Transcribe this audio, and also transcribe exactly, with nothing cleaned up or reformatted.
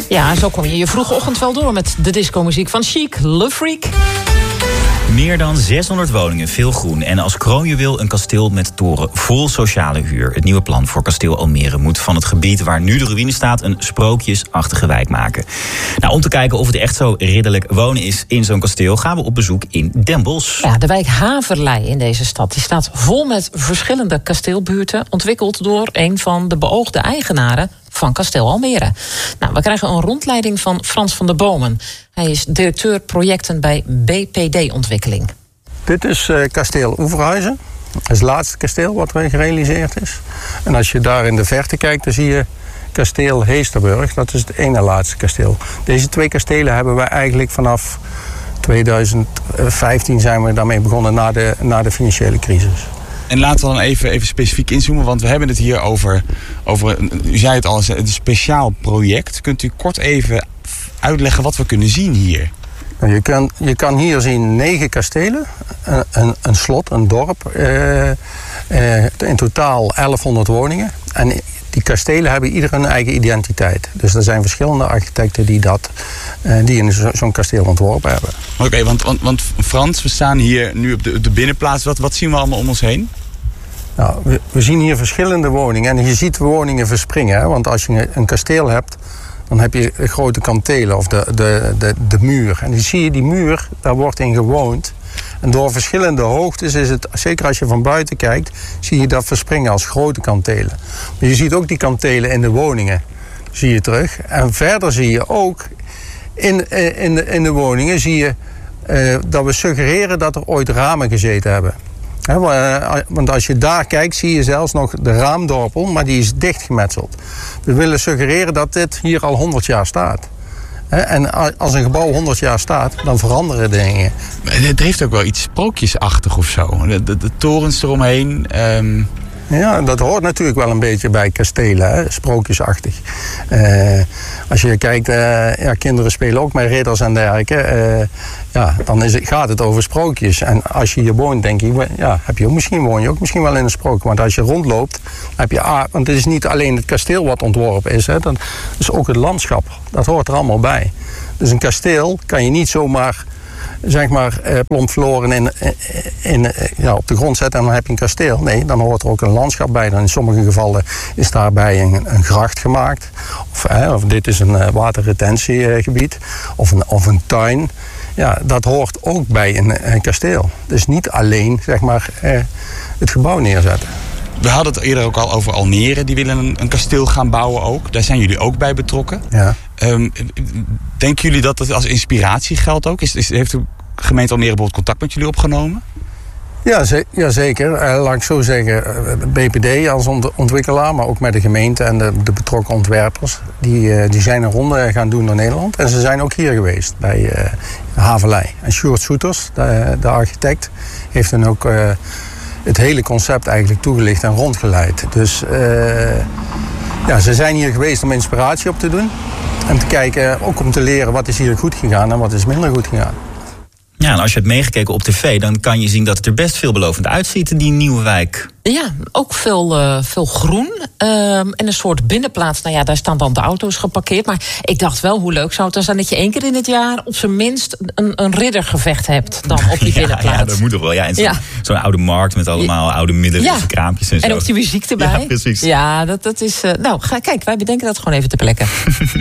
Ja, zo kom je je vroege ochtend wel door met de discomuziek van Chic, Le Freak. Meer dan zeshonderd woningen, veel groen. En als kroonjuweel een kasteel met toren vol sociale huur. Het nieuwe plan voor kasteel Almere moet van het gebied waar nu de ruïne staat een sprookjesachtige wijk maken. Nou, om te kijken of het echt zo ridderlijk wonen is in zo'n kasteel, gaan we op bezoek in Den Bosch. Ja, de wijk Haverlei in deze stad die staat vol met verschillende kasteelbuurten, ontwikkeld door een van de beoogde eigenaren van kasteel Almere. Nou, we krijgen een rondleiding van Frans van der Bomen. Hij is directeur projecten bij B P D-ontwikkeling. Dit is uh, kasteel Oeverhuizen. Dat is het laatste kasteel wat er gerealiseerd is. En als je daar in de verte kijkt, dan zie je kasteel Heesterburg. Dat is het ene laatste kasteel. Deze twee kastelen hebben wij eigenlijk vanaf tweeduizend vijftien zijn we daarmee begonnen na de, na de financiële crisis. En laten we dan even, even specifiek inzoomen, want we hebben het hier over, over, u zei het al, een speciaal project. Kunt u kort even uitleggen wat we kunnen zien hier? Je kan, je kan hier zien negen kastelen, een, een, een slot, een dorp, uh, uh, in totaal elfhonderd woningen. En die kastelen hebben ieder een eigen identiteit. Dus er zijn verschillende architecten die, dat, uh, die in zo, zo'n kasteel ontworpen hebben. Oké, okay, want, want, want Frans, we staan hier nu op de, op de binnenplaats. Wat, wat zien we allemaal om ons heen? Nou, we, we zien hier verschillende woningen en je ziet woningen verspringen. Hè? Want als je een kasteel hebt, dan heb je de grote kantelen of de, de, de, de muur. En dan zie je die muur, daar wordt in gewoond. En door verschillende hoogtes is het, zeker als je van buiten kijkt, zie je dat verspringen als grote kantelen. Maar je ziet ook die kantelen in de woningen, zie je terug. En verder zie je ook in, in, de, in de woningen zie je uh, dat we suggereren dat er ooit ramen gezeten hebben. He, want als je daar kijkt, zie je zelfs nog de raamdorpel, maar die is dichtgemetseld. We willen suggereren dat dit hier al honderd jaar staat. He, en als een gebouw honderd jaar staat, dan veranderen dingen. Het heeft ook wel iets sprookjesachtig of zo. De, de, de torens eromheen. Um... Ja, dat hoort natuurlijk wel een beetje bij kastelen, hè? Sprookjesachtig. Uh, als je kijkt, uh, ja, kinderen spelen ook met ridders en dergelijke. Uh, ja, dan is het, gaat het over sprookjes. En als je hier woont, denk je, ja, heb je ook, misschien woon je ook misschien wel in een sprookje. Want als je rondloopt, heb je, ah, want het is niet alleen het kasteel wat ontworpen is, hè? Dat is ook het landschap. Dat hoort er allemaal bij. Dus een kasteel kan je niet zomaar, zeg maar, eh, plomp verloren in, in, in, ja, op de grond zetten en dan heb je een kasteel. Nee, dan hoort er ook een landschap bij. Dan in sommige gevallen is daarbij een, een gracht gemaakt. Of, eh, of dit is een uh, waterretentiegebied. Of een, of een tuin. Ja, dat hoort ook bij een, een kasteel. Dus niet alleen, zeg maar, eh, het gebouw neerzetten. We hadden het eerder ook al over Almere. Die willen een, een kasteel gaan bouwen ook. Daar zijn jullie ook bij betrokken. Ja. Um, denken jullie dat het als inspiratie geldt ook? Is, is, heeft de gemeente Almere bijvoorbeeld contact met jullie opgenomen? Ja, ze, ja zeker. Uh, laat ik zo zeggen, B P D als ont- ontwikkelaar, maar ook met de gemeente en de, de betrokken ontwerpers. Die, uh, die zijn een ronde gaan doen door Nederland. En ze zijn ook hier geweest bij uh, Haverlei. En Sjoerd Soeters, de, de architect, heeft dan ook Uh, het hele concept eigenlijk toegelicht en rondgeleid. Dus uh, ja, ze zijn hier geweest om inspiratie op te doen. En te kijken, ook om te leren wat is hier goed gegaan en wat is minder goed gegaan. Ja, en als je hebt meegekeken op tv, dan kan je zien dat het er best veelbelovend uitziet, die nieuwe wijk. Ja, ook veel, uh, veel groen. Um, en een soort binnenplaats. Nou ja, daar staan dan de auto's geparkeerd. Maar ik dacht wel, hoe leuk zou het dan zijn dat je één keer in het jaar op zijn minst een, een riddergevecht hebt dan op die ja, binnenplaats. Ja, dat moet toch wel. Ja, en zo'n, ja. zo'n oude markt met allemaal oude middeleeuwse ja. kraampjes en zo. En ook die muziek erbij. Ja, precies. Ja, dat, dat is. Uh, nou, ga, kijk, wij bedenken dat gewoon even ter plekke.